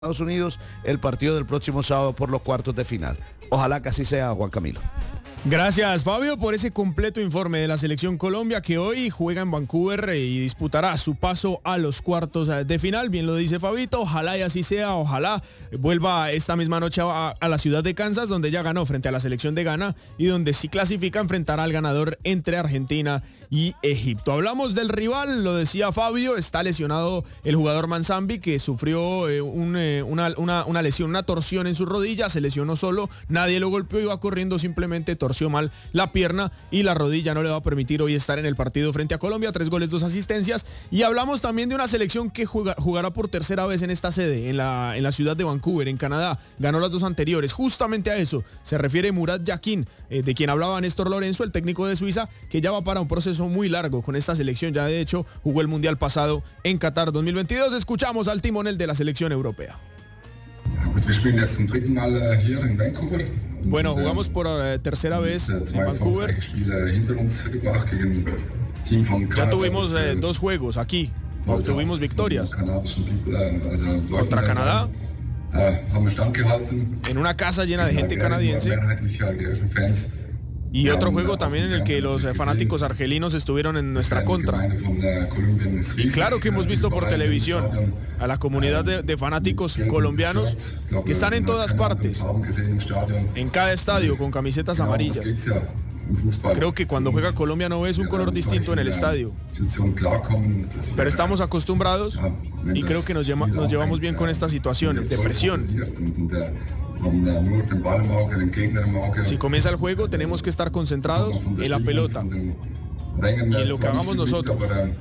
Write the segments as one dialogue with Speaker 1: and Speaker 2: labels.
Speaker 1: Estados Unidos el partido del próximo sábado por los cuartos de final. Ojalá que así sea, Juan Camilo.
Speaker 2: Gracias, Fabio, por ese completo informe de la Selección Colombia, que hoy juega en Vancouver y disputará su paso a los cuartos de final. Bien lo dice Fabito, ojalá y así sea, ojalá vuelva esta misma noche a la ciudad de Kansas, donde ya ganó frente a la selección de Ghana y donde si clasifica enfrentará al ganador entre Argentina y Egipto. Hablamos del rival, lo decía Fabio, está lesionado el jugador Manzambi, que sufrió una lesión, una torsión en su rodilla, se lesionó solo, nadie lo golpeó, iba corriendo, simplemente torció mal la pierna y la rodilla no le va a permitir hoy estar en el partido frente a Colombia. 3 goles, 2 asistencias. Y hablamos también de una selección que jugará por tercera vez en esta sede, en la ciudad de Vancouver, en Canadá. Ganó las 2 anteriores. Justamente a eso se refiere Murat Yakin, de quien hablaba Néstor Lorenzo, el técnico de Suiza, que ya va para un proceso muy largo con esta selección. Ya de hecho jugó el Mundial pasado en Qatar 2022. Escuchamos al timonel de la selección europea. Bueno, jugamos por tercera vez en Vancouver. Ya tuvimos 2 juegos aquí, tuvimos victorias contra Canadá, en una casa llena de gente canadiense, y otro juego también en el que los fanáticos argelinos estuvieron en nuestra contra. Y claro que hemos visto por televisión a la comunidad de fanáticos colombianos que están en todas partes, en cada estadio con camisetas amarillas. Creo que cuando juega Colombia no ves un color distinto en el estadio, pero estamos acostumbrados y creo que nos llevamos bien con estas situaciones de presión. Si comienza el juego tenemos que estar concentrados en la pelota y en lo que hagamos nosotros.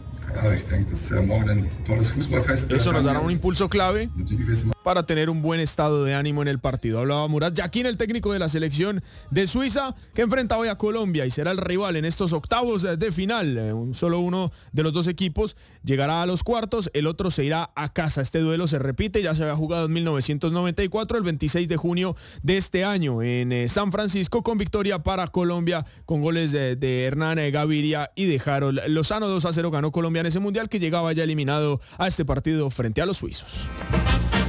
Speaker 2: Eso nos dará un impulso clave para tener un buen estado de ánimo en el partido. Hablaba Murat Yakin, el técnico de la selección de Suiza, que enfrenta hoy a Colombia y será el rival en estos octavos de final. Solo uno de los 2 equipos llegará a los cuartos, el otro se irá a casa. Este duelo se repite, ya se había jugado en 1994, el 26 de junio de este año en San Francisco, con victoria para Colombia, con goles de Hernán Gaviria y de Harold Lozano. 2-0 ganó Colombia en ese mundial, que llegaba ya eliminado a este partido frente a los suizos.